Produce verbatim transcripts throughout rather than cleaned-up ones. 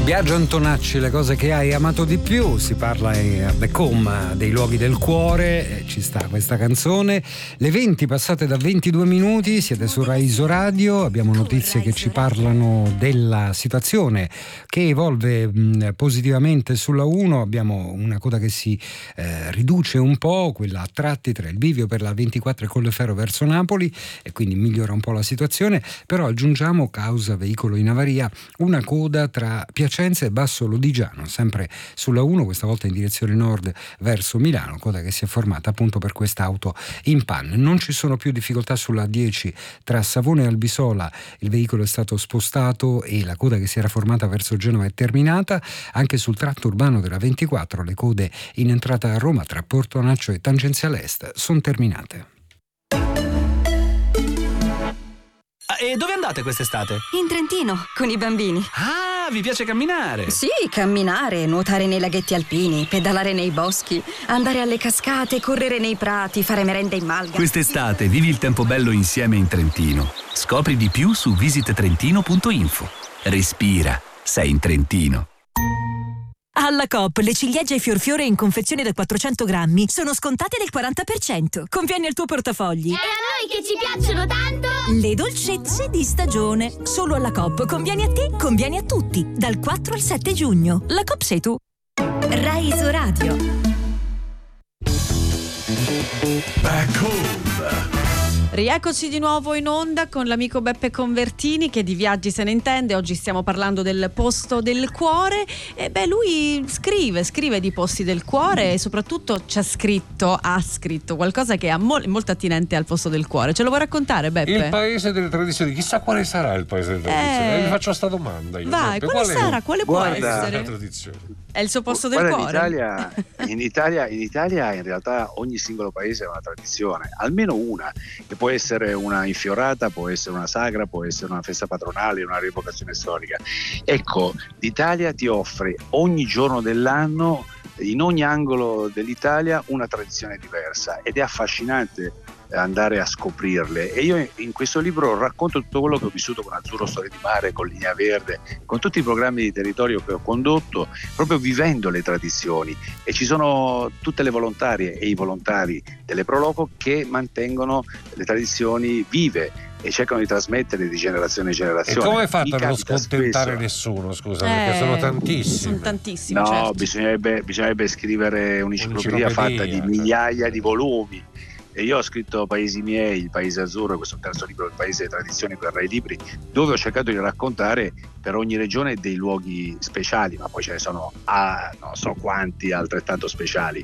Biagio Antonacci, le cose che hai amato di più. Si parla a Back Home dei luoghi del cuore, ci sta questa canzone. Le venti passate da ventidue minuti, siete su Rai Isoradio, abbiamo notizie che ci parlano della situazione che evolve mh, positivamente sulla uno. Abbiamo una coda che si eh, riduce un po', quella a tratti tra il bivio per la ventiquattro e Colleferro verso Napoli, e quindi migliora un po' la situazione, però aggiungiamo, causa veicolo in avaria, una coda tra Piacenza e Basso Lodigiano, sempre sulla uno, questa volta in direzione nord verso Milano, coda che si è formata appunto per questa auto in panne. Non ci sono più difficoltà sulla dieci tra Savona e Albisola, il veicolo è stato spostato e la coda che si era formata verso Genova è terminata. Anche sul tratto urbano della ventiquattro le code in entrata a Roma tra Porto Naccio e Tangenziale Est sono terminate. E dove andate quest'estate? In Trentino, con i bambini. Ah, vi piace camminare? Sì, camminare, nuotare nei laghetti alpini, pedalare nei boschi, andare alle cascate, correre nei prati, fare merenda in malga. Quest'estate vivi il tempo bello insieme in Trentino. Scopri di più su visit trentino punto info. Respira, sei in Trentino. Alla Coop le ciliegie e fiorfiore in confezione da quattrocento grammi sono scontate del quaranta per cento. Conviene al tuo portafogli. E a noi che ci piacciono tanto! Le dolcezze di stagione. Solo alla Coop. Conviene a te, conviene a tutti. Dal quattro al sette giugno. La Coop sei tu. Rai Isoradio. Back Home. Rieccoci di nuovo in onda con l'amico Beppe Convertini, che di viaggi se ne intende. Oggi stiamo parlando del posto del cuore e beh, lui scrive, scrive di posti del cuore e soprattutto ci ha scritto, ha scritto qualcosa che è mo- molto attinente al posto del cuore. Ce lo vuoi raccontare, Beppe? Il paese delle tradizioni. Chissà quale sarà il paese delle tradizioni. Eh, Mi faccio sta domanda. Io, vai, Beppe. quale Qual sarà? È? Quale può Guarda, essere? La tradizione. È il suo posto del Guarda, cuore? In Italia, in, Italia, in Italia in realtà ogni singolo paese ha una tradizione, almeno una, che può essere una infiorata, può essere una sagra, può essere una festa patronale, una rievocazione storica. Ecco, l'Italia ti offre ogni giorno dell'anno, in ogni angolo dell'Italia, una tradizione diversa ed è affascinante andare a scoprirle. E io in questo libro racconto tutto quello che ho vissuto con Azzurro Storie di Mare, con Linea Verde, con tutti i programmi di territorio che ho condotto, proprio vivendo le tradizioni, e ci sono tutte le volontarie e i volontari delle Proloco che mantengono le tradizioni vive e cercano di trasmettere di generazione in generazione. E come hai fatto Mi a non capita scontentare spesso- nessuno, scusa, Eh, perché sono tantissimi. Sono tantissimi, No, certo. bisognerebbe, bisognerebbe scrivere un'enciclopedia fatta di Un'enciclopedia, migliaia di volumi. E io ho scritto Paesi miei, Il Paese Azzurro, questo è il terzo libro del Paese delle Tradizioni per Rai Libri, dove ho cercato di raccontare per ogni regione dei luoghi speciali, ma poi ce ne sono ah, non so quanti altrettanto speciali.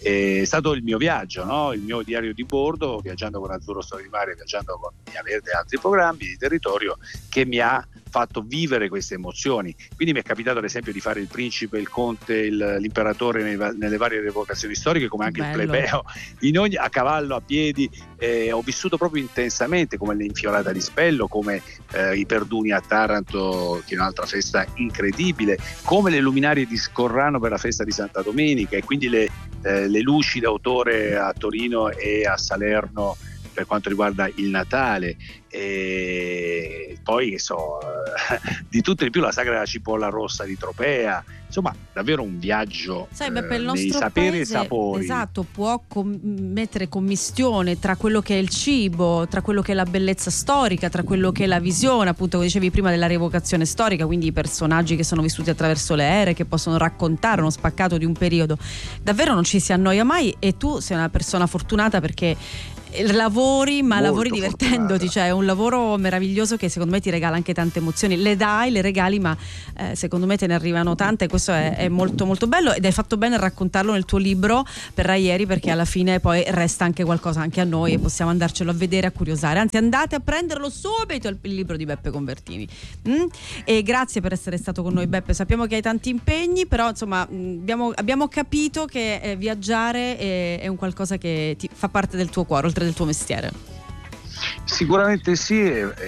È stato il mio viaggio, no? Il mio diario di bordo, viaggiando con Azzurro Storie di Mare, viaggiando con Linea Verde e altri programmi di territorio, che mi ha fatto vivere queste emozioni. Quindi mi è capitato ad esempio di fare il principe, il conte, il, l'imperatore nei, nelle varie rievocazioni storiche, come anche Bello. il plebeo, in ogni, a cavallo, a piedi. Eh, ho vissuto proprio intensamente come l'infiorata di Spello, come eh, i Perduni a Taranto, che è un'altra festa incredibile, come le luminarie di Scorrano per la festa di Santa Domenica, e quindi le, eh, le luci d'autore a Torino e a Salerno per quanto riguarda il Natale, e poi che so, di tutto e di più la sagra della cipolla rossa di Tropea. Insomma, davvero un viaggio Sai, Beppe, il eh, nei nostro saperi paese, e sapori. esatto, può com- mettere commistione tra quello che è il cibo, tra quello che è la bellezza storica, tra quello che è la visione, appunto, come dicevi prima, della rievocazione storica, quindi i personaggi che sono vissuti attraverso le ere, che possono raccontare uno spaccato di un periodo. Davvero non ci si annoia mai, e tu sei una persona fortunata perché lavori, ma Molto lavori divertendoti, fortunata. cioè è un lavoro meraviglioso che secondo me ti regala anche tante emozioni. Le dai, le regali, ma eh, secondo me te ne arrivano tante, e questo è, è molto molto bello, ed hai fatto bene a raccontarlo nel tuo libro per Rai Ieri, perché alla fine poi resta anche qualcosa anche a noi e possiamo andarcelo a vedere, a curiosare. Anzi, andate a prenderlo subito il, il libro di Beppe Convertini. Mm? E grazie per essere stato con noi, Beppe. Sappiamo che hai tanti impegni, però insomma mh, abbiamo, abbiamo capito che eh, viaggiare è, è un qualcosa che ti fa parte del tuo cuore, oltre del tuo mestiere. Sicuramente sì,